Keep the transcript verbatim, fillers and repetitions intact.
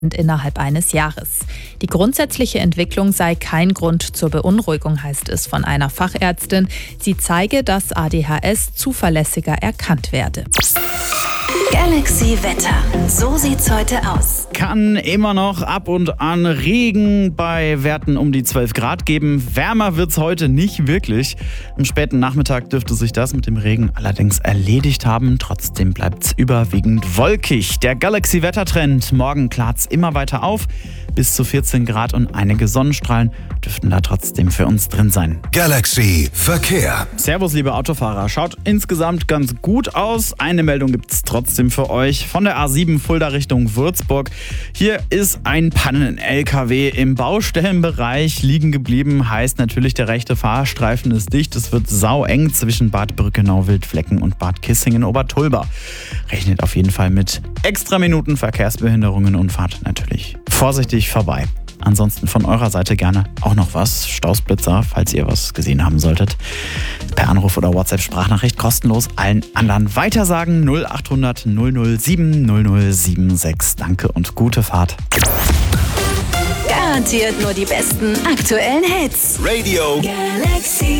innerhalb eines Jahres. Die grundsätzliche Entwicklung sei kein Grund zur Beunruhigung, heißt es von einer Fachärztin. Sie zeige, dass A D H S zuverlässiger erkannt werde. Galaxy Wetter. So sieht's heute aus. Kann immer noch ab und an Regen bei Werten um die zwölf Grad geben. Wärmer wird's heute nicht wirklich. Am späten Nachmittag dürfte sich das mit dem Regen allerdings erledigt haben. Trotzdem bleibt's überwiegend wolkig. Der Galaxy-Wettertrend. Morgen klart's immer weiter auf. Bis zu vierzehn Grad und einige Sonnenstrahlen dürften da trotzdem für uns drin sein. Galaxy Verkehr. Servus, liebe Autofahrer. Schaut insgesamt ganz gut aus. Eine Meldung gibt's trotzdem für euch. Von der A sieben Fulda Richtung Würzburg. Hier ist ein Pannen-L K W im Baustellenbereich liegen geblieben. Heißt natürlich, der rechte Fahrstreifen ist dicht. Es wird saueng zwischen Bad Birkenau-Wildflecken und Bad Kissingen-Obertulba. Rechnet auf jeden Fall mit extra Minuten Verkehrsbehinderungen und fahrt natürlich vorsichtig vorbei. Ansonsten von eurer Seite gerne auch noch was. Stausblitzer, falls ihr was gesehen haben solltet. Per Anruf oder WhatsApp-Sprachnachricht kostenlos allen anderen weitersagen. null acht hundert null null sieben null null sieben sechs. Danke und gute Fahrt. Garantiert nur die besten aktuellen Hits. Radio Galaxy.